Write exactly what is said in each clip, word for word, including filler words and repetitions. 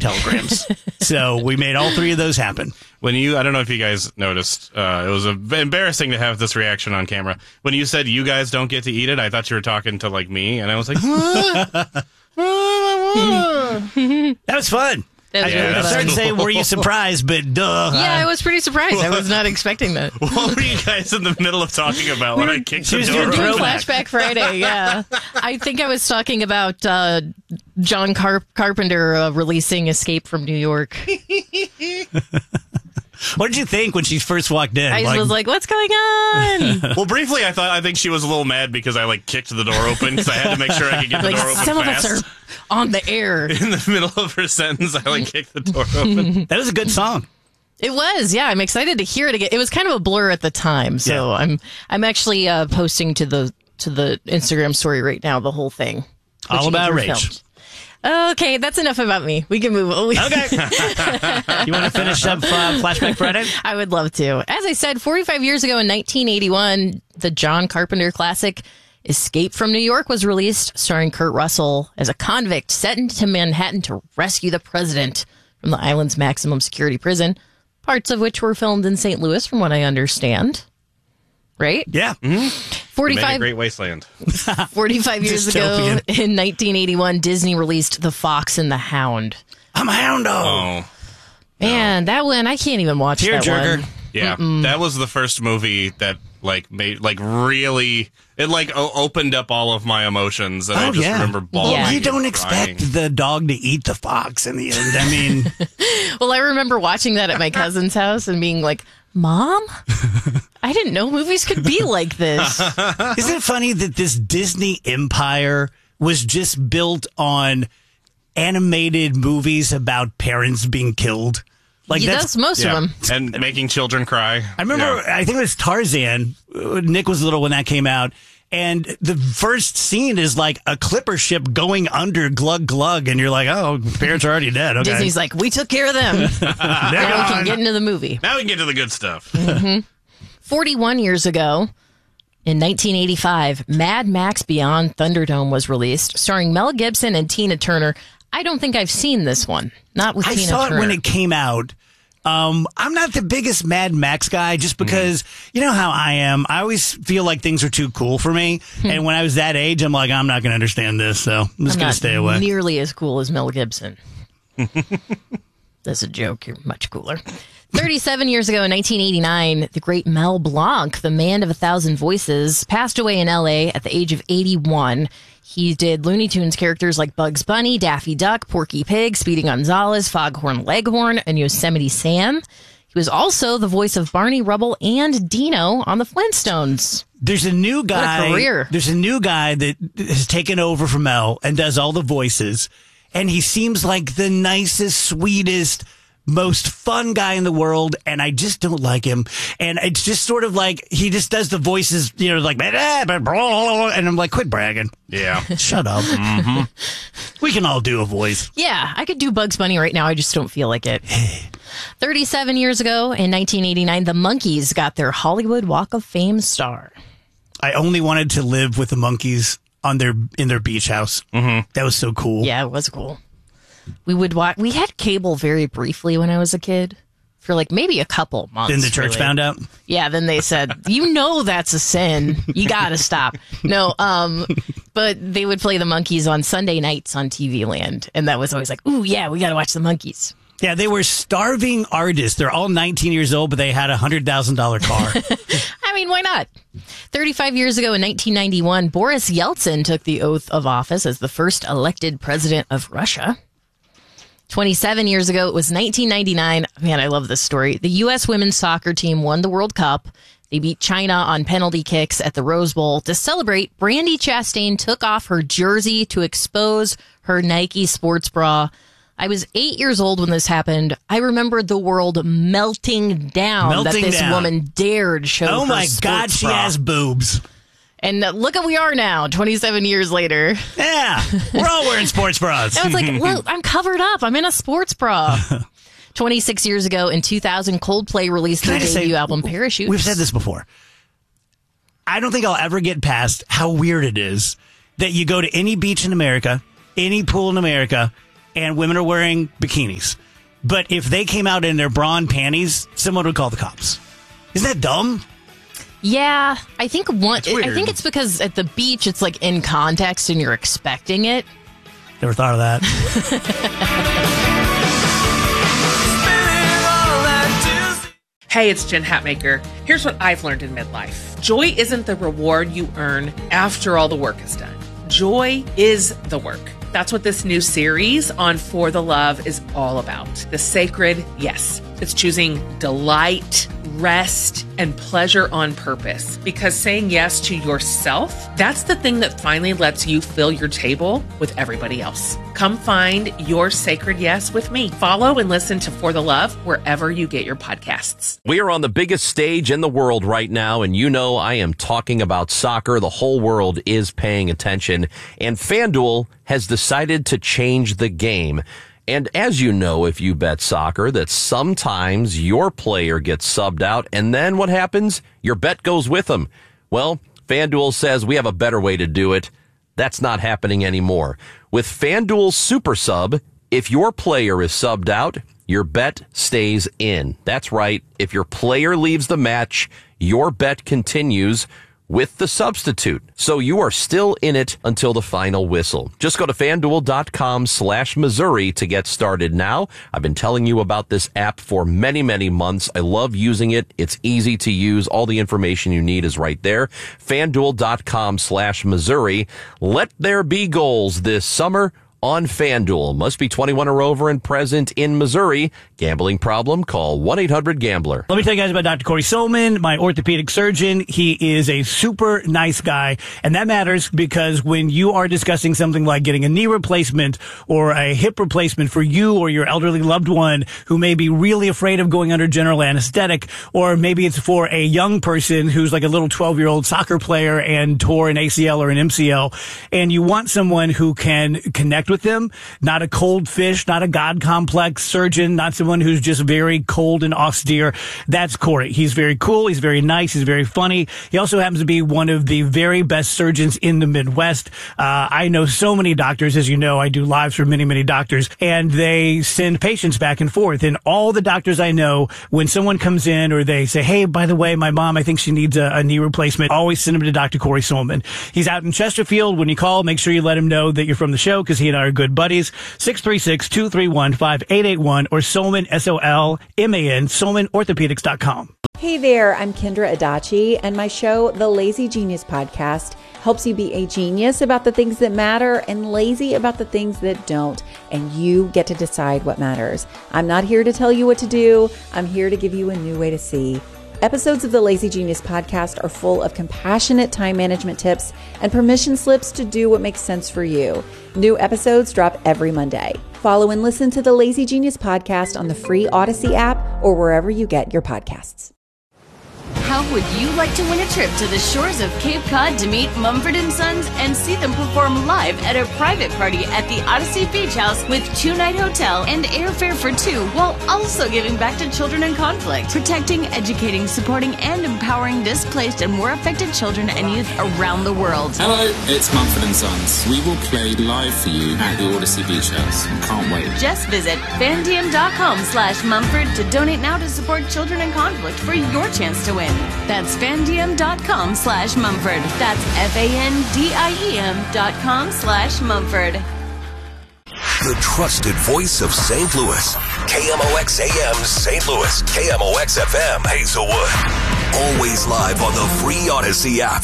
telegrams. So we made all three of those happen. When you, I don't know if you guys noticed, uh, it was a, embarrassing to have this reaction on camera. When you said you guys don't get to eat it, I thought you were talking to like me, and I was like, what? That was fun. That was I, really I fun. started to say, were you surprised? But duh. Yeah, I was pretty surprised. I was not expecting that. What were you guys in the middle of talking about when I kicked the was door doing open? Doing Throwback. Flashback Friday, yeah. I think I was talking about uh, John Car- Carpenter uh, releasing Escape from New York. What did you think when she first walked in? I like, was like, what's going on? Well, briefly, I thought I think she was a little mad because I like kicked the door open because I had to make sure I could get the Like, door open some fast. of us are on the air. In the middle of her sentence, I like kicked the door open. that was a good song. It was, yeah. I'm excited to hear it again. It was kind of a blur at the time, so Yeah. I'm I'm actually uh, posting to the to the Instagram story right now the whole thing. which All about Andrew Rach. filmed. Okay, that's enough about me. We can move. Okay. You want to finish up uh, Flashback Friday? I would love to. As I said, forty-five years ago in nineteen eighty-one, the John Carpenter classic Escape from New York was released, starring Kurt Russell as a convict sent to Manhattan to rescue the president from the island's maximum security prison, parts of which were filmed in Saint Louis, from what I understand. Right? Yeah. Make a forty-five, great wasteland. forty-five years ago, Dystopian. in nineteen eighty-one, Disney released The Fox and the Hound. I'm a hound dog. Oh, Man, that one, I can't even watch that Tearjerker. one. yeah. That was the first movie that like made like really it like o- opened up all of my emotions, and I Oh, just yeah. remember bawling. Yeah. You and don't crying. expect the dog to eat the fox in the end. I mean, Well, I remember watching that at my cousin's house and being like, Mom, I didn't know movies could be like this. isn't it funny that this Disney empire was just built on animated movies about parents being killed? Like Yeah, that's that's most Yeah. of them. And making children cry. I remember, Yeah. I think it was Tarzan. Uh, Nick was little when that came out. And the first scene is like a clipper ship going under Glug Glug. And you're like, oh, parents are already dead. Okay. Disney's like, we took care of them. They're Now we can gone. get into the movie. Now we can get to the good stuff. forty-one years ago, in nineteen eighty-five, Mad Max Beyond Thunderdome was released, starring Mel Gibson and Tina Turner. I don't think I've seen this one. Not with I Tina saw Turner. it when it came out. Um, I'm not the biggest Mad Max guy just because, you know how I am. I always feel like things are too cool for me. And when I was that age, I'm like, I'm not going to understand this. So I'm just I'm going not to stay away. nearly as cool as Mel Gibson. That's a joke. You're much cooler. thirty-seven years ago in nineteen eighty-nine, the great Mel Blanc, the man of a thousand voices, passed away in L A at the age of eighty-one. He did Looney Tunes characters like Bugs Bunny, Daffy Duck, Porky Pig, Speedy Gonzales, Foghorn Leghorn, and Yosemite Sam. He was also the voice of Barney Rubble and Dino on the Flintstones. There's a new guy. career. There's a new guy that has taken over from Mel and does all the voices. And he seems like the nicest, sweetest, most fun guy in the world, and I just don't like him. And it's just sort of like he just does the voices, you know, like, and I'm like, quit bragging. Yeah. Shut up. Mm-hmm. We can all do a voice. Yeah, I could do Bugs Bunny right now. I just don't feel like it. thirty-seven years ago in nineteen eighty-nine, the Monkees got their Hollywood Walk of Fame star. I only wanted to live with the monkeys on their in their beach house. Mm-hmm. That was so cool. Yeah, it was cool. We would watch. We had cable very briefly when I was a kid, for like maybe a couple months. Then the church really. found out. Yeah, then they said, "You know that's a sin. You got to stop." No, um, but they would play the Monkees on Sunday nights on T V Land, and that was always like, "Ooh, yeah, we got to watch the Monkees." Yeah, they were starving artists. They're all nineteen years old, but they had a one hundred thousand dollars car. I mean, why not? thirty-five years ago in nineteen ninety-one, Boris Yeltsin took the oath of office as the first elected president of Russia. twenty-seven years ago, it was nineteen ninety-nine. Man, I love this story. The U S women's soccer team won the World Cup. They beat China on penalty kicks at the Rose Bowl. To celebrate, Brandi Chastain took off her jersey to expose her Nike sports bra. I was eight years old when this happened. I remember the world melting down Melting that this down. woman dared show Oh her my sports God, she bra. has boobs. And uh, look at we are now, twenty-seven years later. Yeah, we're all wearing sports bras. I was like, look, I'm covered up. I'm in a sports bra. twenty-six years ago in two thousand, Coldplay released Can their I just debut say, album, Parachutes. We've said this before. I don't think I'll ever get past how weird it is that you go to any beach in America, any pool in America, and women are wearing bikinis. But if they came out in their bra and panties, someone would call the cops. Isn't that dumb? Yeah, I think one. It's weird. I think it's because at the beach it's like in context and you're expecting it. Never thought of that. Hey, it's Jen Hatmaker. Here's what I've learned in midlife. Joy isn't the reward you earn after all the work is done. Joy is the work. That's what this new series on For the Love is all about. The sacred yes. It's choosing delight, rest, and pleasure on purpose. Because saying yes to yourself, that's the thing that finally lets you fill your table with everybody else. Come find your sacred yes with me. Follow and listen to For the Love wherever you get your podcasts. We are on the biggest stage in the world right now, and you know I am talking about soccer. The whole world is paying attention, and FanDuel has decided to change the game. And as you know, if you bet soccer, that sometimes your player gets subbed out, and then what happens? Your bet goes with them. Well, FanDuel says we have a better way to do it. That's not happening anymore. With FanDuel Super Sub, if your player is subbed out, your bet stays in. That's right. If your player leaves the match, your bet continues with the substitute. So you are still in it until the final whistle. Just go to FanDuel.com slash Missouri to get started now. I've been telling you about this app for many, many months. I love using it. It's easy to use. All the information you need is right there. FanDuel.com slash Missouri. Let there be goals this summer on FanDuel. Must be twenty-one or over and present in Missouri. Gambling problem? Call one eight hundred gambler. Let me tell you guys about Doctor Corey Solman, my orthopedic surgeon. He is a super nice guy, and that matters because when you are discussing something like getting a knee replacement or a hip replacement for you or your elderly loved one who may be really afraid of going under general anesthetic, or maybe it's for a young person who's like a little twelve-year-old soccer player and tore an A C L or an M C L, and you want someone who can connect with them, not a cold fish, not a God complex surgeon, not someone who's just very cold and austere. That's Corey. He's very cool. He's very nice. He's very funny. He also happens to be one of the very best surgeons in the Midwest. Uh, I know so many doctors. As you know, I do lives for many, many doctors, and they send patients back and forth. And all the doctors I know, when someone comes in or they say, hey, by the way, my mom, I think she needs a, a knee replacement, always send them to Doctor Corey Solman. He's out in Chesterfield. When you call, make sure you let him know that you're from the show because he and I are good buddies. six three six, two three one, five eight eight one or Solman, S O L M A N, Solman Orthopedics dot com. Hey there, I'm Kendra Adachi, and my show, The Lazy Genius Podcast, helps you be a genius about the things that matter and lazy about the things that don't, and you get to decide what matters. I'm not here to tell you what to do. I'm here to give you a new way to see. Episodes of the Lazy Genius Podcast are full of compassionate time management tips and permission slips to do what makes sense for you. New episodes drop every Monday. Follow and listen to the Lazy Genius Podcast on the free Odyssey app or wherever you get your podcasts. How would you like to win a trip to the shores of Cape Cod to meet Mumford and Sons and see them perform live at a private party at the Odyssey Beach House with two-night hotel and airfare for two, while also giving back to children in conflict, protecting, educating, supporting, and empowering displaced and war affected children and youth around the world? Hello, it's Mumford and Sons. We will play live for you at the Odyssey Beach House. Can't wait. Just visit fandiem.com slash Mumford to donate now to support children in conflict for your chance to win. That's fandiem.com slash Mumford. That's F-A-N-D-I-E-M dot com slash Mumford. The trusted voice of Saint Louis. K M O X A M Saint Louis. K M O X F M Hazelwood. Always live on the free Odyssey app.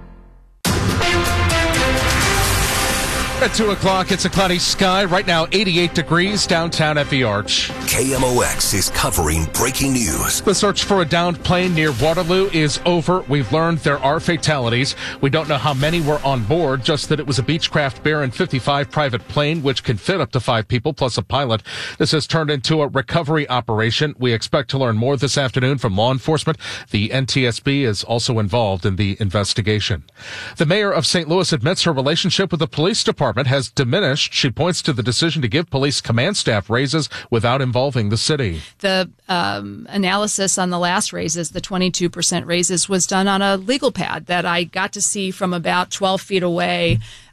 At two o'clock, it's a cloudy sky. Right now, eighty-eight degrees downtown at the Arch. K M O X is covering breaking news. The search for a downed plane near Waterloo is over. We've learned there are fatalities. We don't know how many were on board, just that it was a Beechcraft Baron fifty-five private plane, which can fit up to five people plus a pilot. This has turned into a recovery operation. We expect to learn more this afternoon from law enforcement. The N T S B is also involved in the investigation. The mayor of Saint Louis admits her relationship with the police department has diminished. She points to the decision to give police command staff raises without involving the city. The um, analysis on the last raises, the twenty-two percent raises, was done on a legal pad that I got to see from about twelve feet away.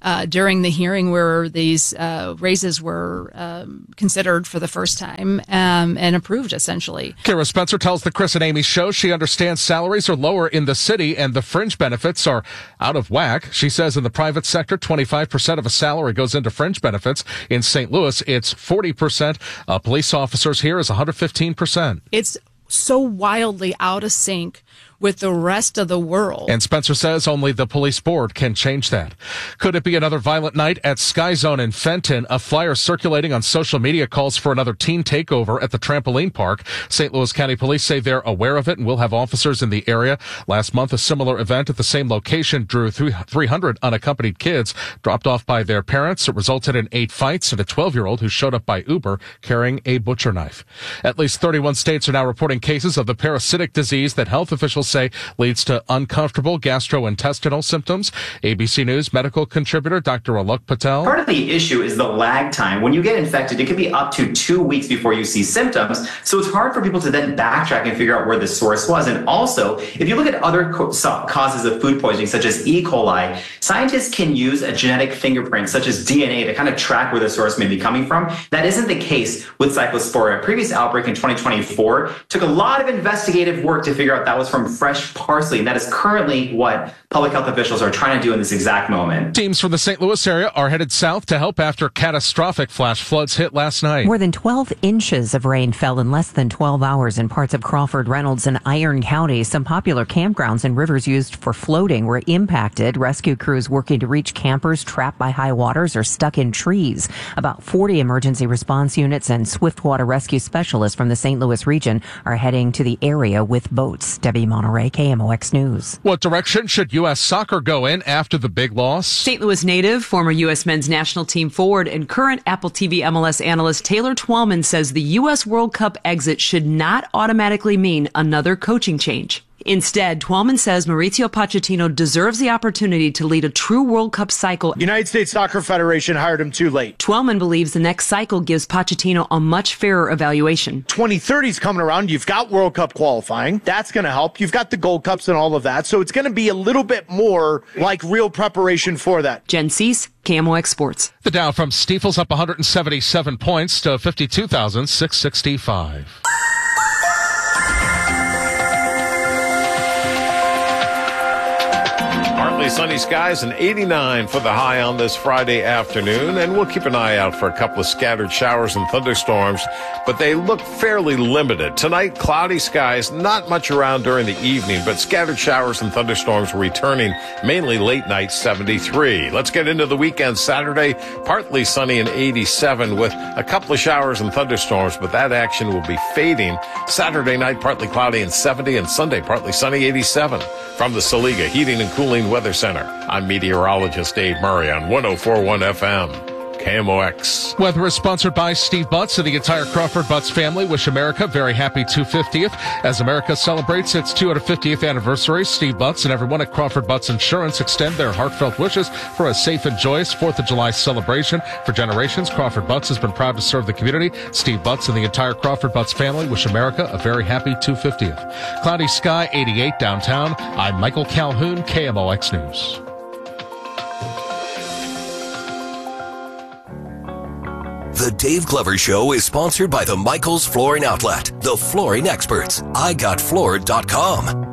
uh, during the hearing where these uh, raises were um, considered for the first time um, and approved, essentially. Kara Spencer tells the Chris and Amy show she understands salaries are lower in the city and the fringe benefits are out of whack. She says in the private sector, twenty-five percent of a salary goes into fringe benefits. In Saint Louis, it's forty percent. Uh, police officers here is one hundred fifteen percent. It's so wildly out of sync with the rest of the world. And Spencer says only the police board can change that. Could it be another violent night at Sky Zone in Fenton? A flyer circulating on social media calls for another teen takeover at the trampoline park. Saint Louis County Police say they're aware of it and will have officers in the area. Last month, a similar event at the same location drew three hundred unaccompanied kids dropped off by their parents. It resulted in eight fights and a twelve-year-old who showed up by Uber carrying a butcher knife. At least thirty-one states are now reporting cases of the parasitic disease that health officials say leads to uncomfortable gastrointestinal symptoms. A B C News medical contributor Doctor Alok Patel. Part of the issue is the lag time. When you get infected, it can be up to two weeks before you see symptoms. So it's hard for people to then backtrack and figure out where the source was. And also, if you look at other co- causes of food poisoning, such as E. coli, scientists can use a genetic fingerprint, such as D N A, to kind of track where the source may be coming from. That isn't the case with Cyclospora. A previous outbreak in twenty twenty-four took a lot of investigative work to figure out that was from fresh parsley. And that is currently what public health officials are trying to do in this exact moment. Teams from the Saint Louis area are headed south to help after catastrophic flash floods hit last night. More than twelve inches of rain fell in less than twelve hours in parts of Crawford, Reynolds, and Iron counties. Some popular campgrounds and rivers used for floating were impacted. Rescue crews working to reach campers trapped by high waters or stuck in trees. About forty emergency response units and swiftwater rescue specialists from the Saint Louis region are heading to the area with boats. Debbie Monterey, K M O X News. What direction should U S soccer go in after the big loss? Saint Louis native, former U S men's national team forward, and current Apple T V M L S analyst Taylor Twellman says the U S World Cup exit should not automatically mean another coaching change. Instead, Twellman says Mauricio Pochettino deserves the opportunity to lead a true World Cup cycle. United States Soccer Federation hired him too late. Twellman believes the next cycle gives Pochettino a much fairer evaluation. twenty thirty's coming around. You've got World Cup qualifying. That's going to help. You've got the Gold Cups and all of that. So it's going to be a little bit more like real preparation for that. Jen Cease, K M O X Sports. The Dow from Stifel's up one hundred seventy-seven points to fifty-two thousand six hundred sixty-five. Sunny skies and eighty-nine for the high on this Friday afternoon, and we'll keep an eye out for a couple of scattered showers and thunderstorms, but they look fairly limited. Tonight, cloudy skies, not much around during the evening, but scattered showers and thunderstorms returning mainly late night, seventy-three. Let's get into the weekend. Saturday, partly sunny and eighty-seven with a couple of showers and thunderstorms, but that action will be fading. Saturday night, partly cloudy and seventy, and Sunday, partly sunny, eighty-seven. From the Saliga Heating and Cooling Weather Center, I'm meteorologist Dave Murray on one oh four point one F M. K M O X. Weather is sponsored by Steve Butts and the entire Crawford Butts family. Wish America a very happy two hundred fiftieth. As America celebrates its two hundred fiftieth anniversary, Steve Butts and everyone at Crawford Butts Insurance extend their heartfelt wishes for a safe and joyous fourth of July celebration. For generations, Crawford Butts has been proud to serve the community. Steve Butts and the entire Crawford Butts family wish America a very happy two hundred fiftieth. Cloudy sky, eighty-eight downtown. I'm Michael Calhoun, K M O X News. The Dave Glover Show is sponsored by the Michaels Flooring Outlet, the flooring experts. I got floored dot com.